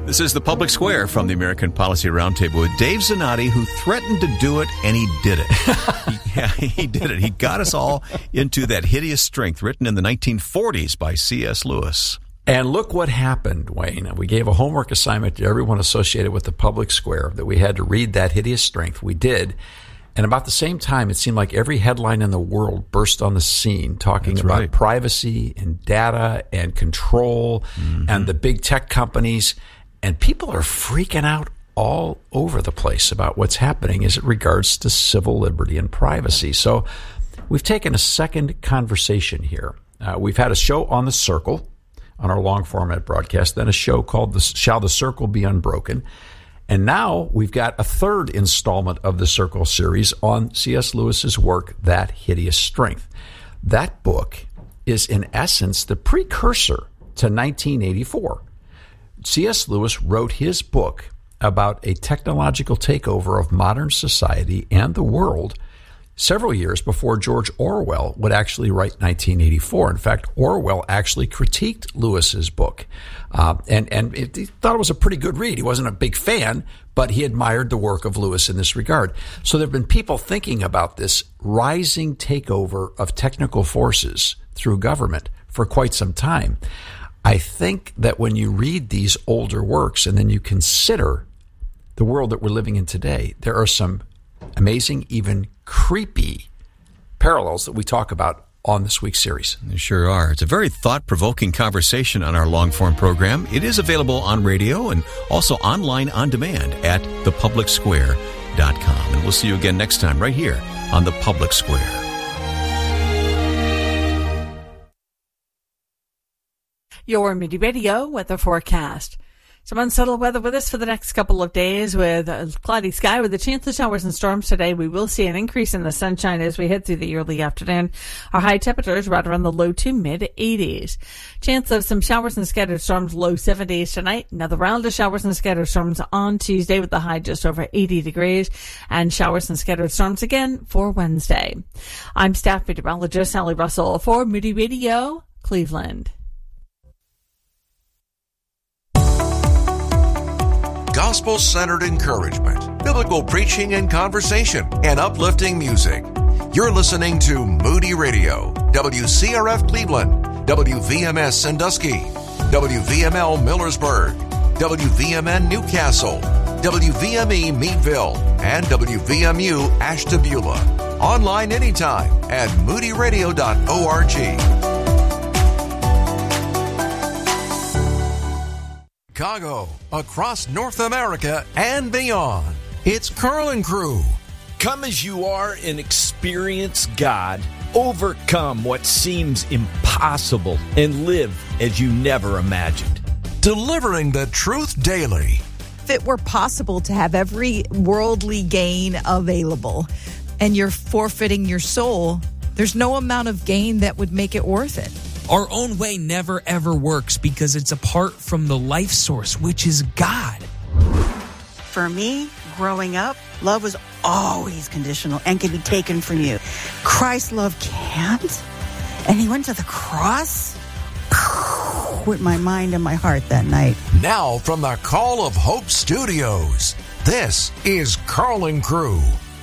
This is the Public Square from the American Policy Roundtable with Dave Zanotti, who threatened to do it, and he did it. He did it. He got us all into that hideous strength written in the 1940s by C.S. Lewis. And look what happened, Wayne. We gave a homework assignment to everyone associated with the Public Square that we had to read that hideous strength. We did. And about the same time, it seemed like every headline in the world burst on the scene talking about privacy and data and control and the big tech companies. And people are freaking out all over the place about what's happening as it regards to civil liberty and privacy. So we've taken a second conversation here. We've had a show on The Circle on our long format broadcast, then a show called Shall the Circle Be Unbroken? And now we've got a third installment of the Circle series on C.S. Lewis's work, That Hideous Strength. That book is, in essence, the precursor to 1984. C.S. Lewis wrote his book about a technological takeover of modern society and the world several years before George Orwell would actually write 1984. In fact, Orwell actually critiqued Lewis's book, and he thought it was a pretty good read. He wasn't a big fan, but he admired the work of Lewis in this regard. So there have been people thinking about this rising takeover of technical forces through government for quite some time. I think that when you read these older works and then you consider the world that we're living in today, there are some amazing, even creepy parallels that we talk about on this week's series. There sure are. It's a very thought-provoking conversation on our long-form program. It is available on radio and also online on demand at thepublicsquare.com. And we'll see you again next time right here on The Public Square. Your Moody Radio weather forecast. Some unsettled weather with us for the next couple of days with cloudy sky with a chance of showers and storms today. We will see an increase in the sunshine as we head through the early afternoon. Our high temperatures right around the low to mid 80s. Chance of some showers and scattered storms, low 70s tonight. Another round of showers and scattered storms on Tuesday with the high just over 80 degrees, and showers and scattered storms again for Wednesday. I'm staff meteorologist Sally Russell for Moody Radio, Cleveland. Gospel-centered encouragement, biblical preaching and conversation, and uplifting music. You're listening to Moody Radio, WCRF Cleveland, WVMS Sandusky, WVML Millersburg, WVMN Newcastle, WVME Meadville, and WVMU Ashtabula. Online anytime at moodyradio.org. Chicago, across North America and beyond. It's Carl & Crew. Come as you are and experience God. Overcome what seems impossible and live as you never imagined. Delivering the truth daily. If it were possible to have every worldly gain available and you're forfeiting your soul, there's no amount of gain that would make it worth it. Our own way never, ever works because it's apart from the life source, which is God. For me, growing up, love was always conditional and can be taken from you. Christ's love can't. And he went to the cross with my mind and my heart that night. Now from the Call of Hope Studios, this is Carl & Crew.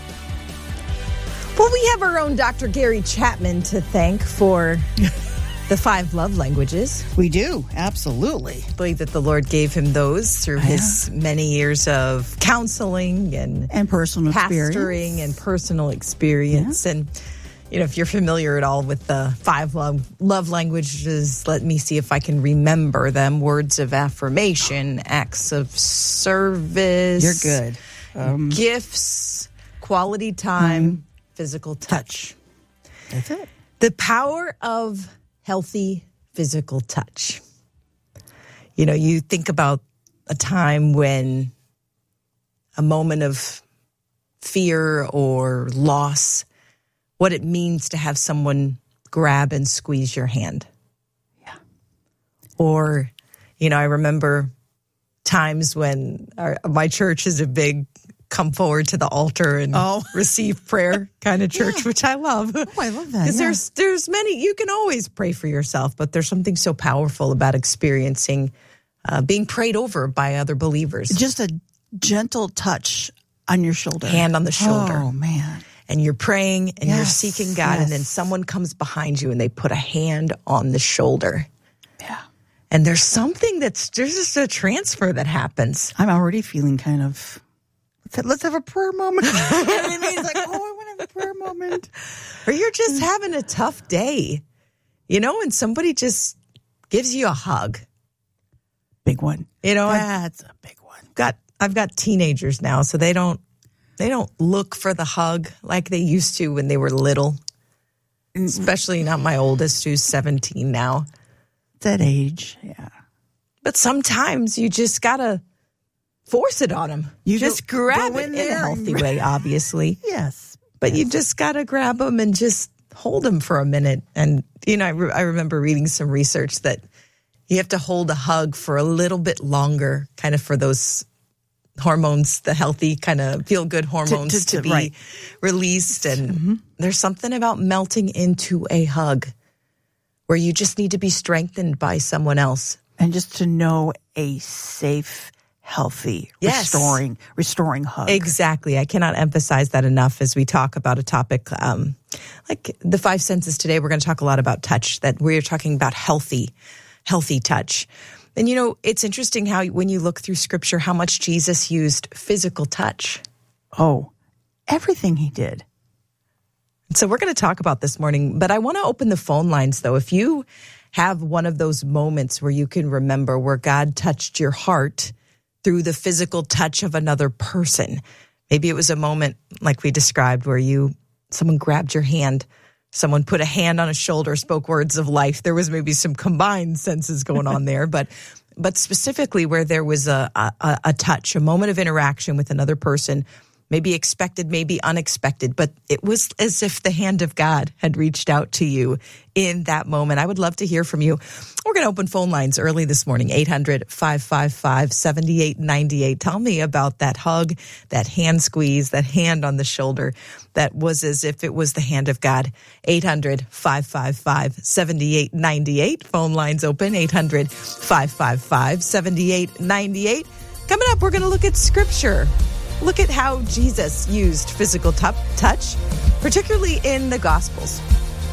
Well, we have our own Dr. Gary Chapman to thank for the 5 love languages. We do, absolutely. I believe that the Lord gave him those through his many years of counseling and personal pastoring and personal experience. Yeah. And, you know, if you're familiar at all with the 5 love languages, let me see if I can remember them. Words of affirmation, acts of service. You're good. Gifts, quality time, physical touch. That's it. The power of healthy physical touch. You know, you think about a time when a moment of fear or loss, what it means to have someone grab and squeeze your hand. Yeah. Or, you know, I remember times when my church is a big come forward to the altar and receive prayer kind of church, which I love. Oh, I love that. Because there's many, you can always pray for yourself, but there's something so powerful about experiencing being prayed over by other believers. Just a gentle touch on your shoulder. Hand on the shoulder. Oh, man. And you're praying and you're seeking God, and then yes. someone comes behind you and they put a hand on the shoulder. Yeah. And there's just a transfer that happens. I'm already feeling kind of, let's have a prayer moment. You know what I mean? It's like, I want to have a prayer moment. Or you're just having a tough day, and somebody just gives you a hug. Big one. That's a big one. I've got teenagers now, so they don't look for the hug like they used to when they were little. Especially not my oldest, who's 17 now. That age, yeah. But sometimes you just gotta force it on them. You just grab it in a healthy way, obviously. Yes. But you just gotta grab them and just hold them for a minute. And, I remember reading some research that you have to hold a hug for a little bit longer, kind of for those hormones, the healthy kind of feel-good hormones to be released. And there's something about melting into a hug where you just need to be strengthened by someone else. And just to know a safe, healthy, restoring hug. Exactly. I cannot emphasize that enough as we talk about a topic like the 5 senses today. We're going to talk a lot about touch, that we're talking about healthy touch. And, it's interesting how when you look through Scripture, how much Jesus used physical touch. Oh, everything he did. So we're going to talk about this morning, but I want to open the phone lines, though. If you have one of those moments where you can remember where God touched your heart through the physical touch of another person, maybe it was a moment like we described where someone grabbed your hand, someone put a hand on a shoulder, spoke words of life. There was maybe some combined senses going on there, but specifically where there was a touch, a moment of interaction with another person, maybe expected, maybe unexpected, but it was as if the hand of God had reached out to you in that moment. I would love to hear from you. We're going to open phone lines early this morning, 800-555-7898. Tell me about that hug, that hand squeeze, that hand on the shoulder that was as if it was the hand of God. 800-555-7898. Phone lines open, 800-555-7898. Coming up, we're going to look at Scripture. Look at how Jesus used physical touch, particularly in the Gospels.